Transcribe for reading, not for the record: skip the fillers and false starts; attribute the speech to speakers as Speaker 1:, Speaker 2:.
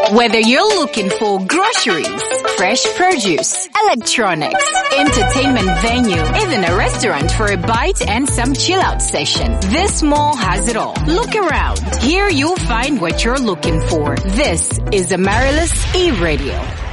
Speaker 1: Whether you're looking for groceries, fresh produce, electronics, entertainment venue, even a restaurant for a bite and some chill out session, this mall has it all. Look around. Here you'll find what you're looking for. This is Amaryllis E-Radio.